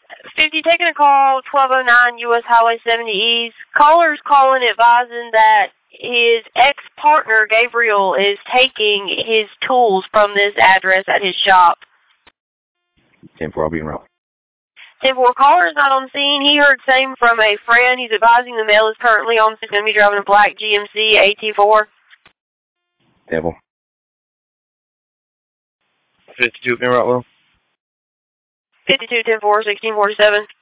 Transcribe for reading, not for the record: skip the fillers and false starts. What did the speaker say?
50, taking a call, 1209 U.S. Highway 70 East. Caller's calling advising that his ex-partner, Gabriel, is taking his tools from this address at his shop. 10-4, I'll be en route. 10-4, caller is not on scene. He heard same from a friend. He's advising the male is currently on. He's going to be driving a black GMC AT4. 10-4. 52, en route, Will. 52, 10-4, 1647.